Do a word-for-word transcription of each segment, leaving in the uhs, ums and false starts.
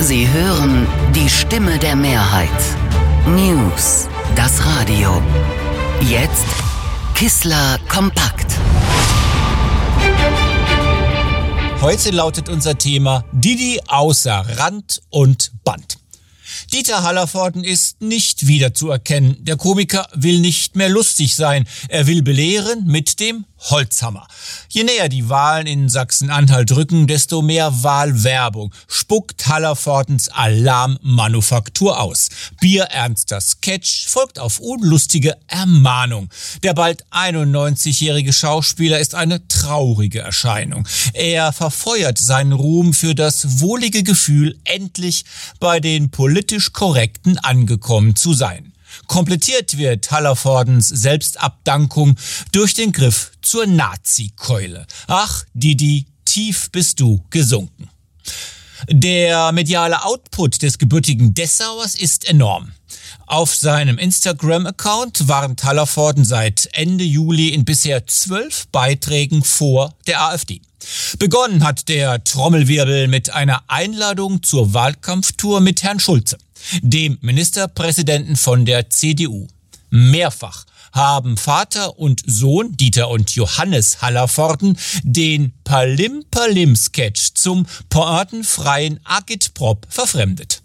Sie hören die Stimme der Mehrheit. News, das Radio. Jetzt Kissler kompakt. Heute lautet unser Thema Didi außer Rand und Band. Dieter Hallervorden ist nicht wiederzuerkennen. Der Komiker will nicht mehr lustig sein. Er will belehren mit dem Holzhammer. Je näher die Wahlen in Sachsen-Anhalt rücken, desto mehr Wahlwerbung spuckt Hallervordens Alarmmanufaktur aus. Bierernster Sketch folgt auf unlustige Ermahnung. Der bald einundneunzigjährige Schauspieler ist eine traurige Erscheinung. Er verfeuert seinen Ruhm für das wohlige Gefühl, endlich bei den politisch Korrekten angekommen zu sein. Komplettiert wird Hallervordens Selbstabdankung durch den Griff zur Nazi-Keule. Ach, Didi, tief bist du gesunken. Der mediale Output des gebürtigen Dessauers ist enorm. Auf seinem Instagram-Account warnt Hallervorden seit Ende Juli in bisher zwölf Beiträgen vor der AfD. Begonnen hat der Trommelwirbel mit einer Einladung zur Wahlkampftour mit Herrn Schulze, dem Ministerpräsidenten von der C D U. Mehrfach haben Vater und Sohn Dieter und Johannes Hallervorden den Palim-Palim-Sketch zum pointenfreien Agitprop verfremdet.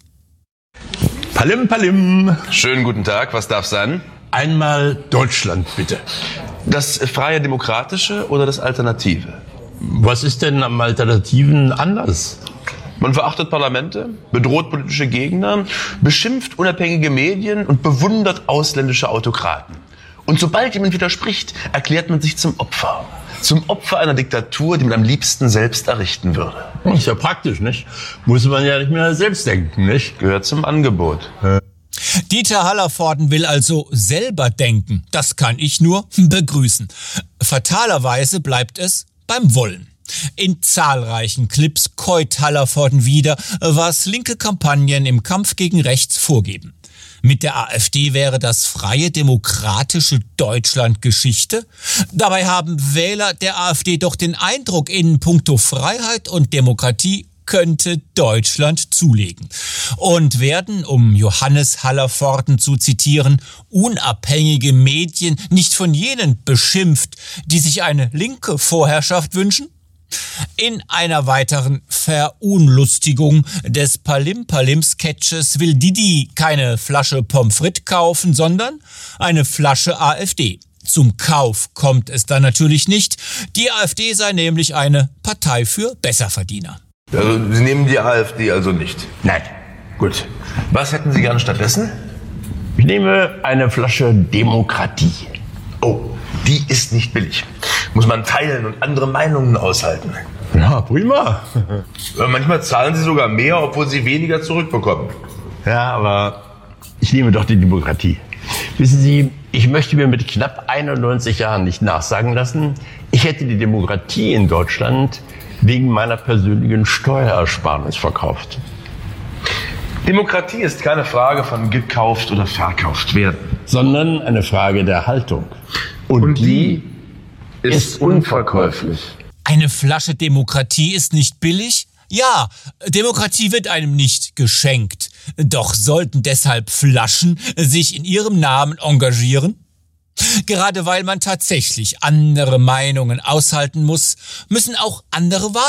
Palim, Palim. Schönen guten Tag, was darf sein? Einmal Deutschland, bitte. Das freie Demokratische oder das Alternative? Was ist denn am Alternativen anders? Man verachtet Parlamente, bedroht politische Gegner, beschimpft unabhängige Medien und bewundert ausländische Autokraten. Und sobald jemand widerspricht, erklärt man sich zum Opfer. Zum Opfer einer Diktatur, die man am liebsten selbst errichten würde. Ist ja praktisch, nicht? Muss man ja nicht mehr selbst denken, nicht? Gehört zum Angebot. Dieter Hallervorden will also selber denken. Das kann ich nur begrüßen. Fatalerweise bleibt es beim Wollen. In zahlreichen Clips käut Hallervorden wieder, was linke Kampagnen im Kampf gegen rechts vorgeben. Mit der AfD wäre das freie demokratische Deutschland Geschichte. Dabei haben Wähler der AfD doch den Eindruck, in puncto Freiheit und Demokratie könnte Deutschland zulegen. Und werden, um Johannes Hallervorden zu zitieren, unabhängige Medien nicht von jenen beschimpft, die sich eine linke Vorherrschaft wünschen? In einer weiteren Verunlustigung des Palim-Palim-Sketches will Didi keine Flasche Pommes frites kaufen, sondern eine Flasche AfD. Zum Kauf kommt es dann natürlich nicht. Die AfD sei nämlich eine Partei für Besserverdiener. Also Sie nehmen die AfD also nicht? Nein. Gut. Was hätten Sie gern stattdessen? Ich nehme eine Flasche Demokratie. Oh, die ist nicht billig. Muss man teilen und andere Meinungen aushalten. Ja, prima. Manchmal zahlen Sie sogar mehr, obwohl Sie weniger zurückbekommen. Ja, aber ich nehme doch die Demokratie. Wissen Sie, ich möchte mir mit knapp einundneunzig Jahren nicht nachsagen lassen, ich hätte die Demokratie in Deutschland wegen meiner persönlichen Steuerersparnis verkauft. Demokratie ist keine Frage von gekauft oder verkauft werden, sondern eine Frage der Haltung. Und, Und die ist, ist unverkäuflich. Eine Flasche Demokratie ist nicht billig? Ja, Demokratie wird einem nicht geschenkt. Doch sollten deshalb Flaschen sich in ihrem Namen engagieren? Gerade weil man tatsächlich andere Meinungen aushalten muss, müssen auch andere Wahl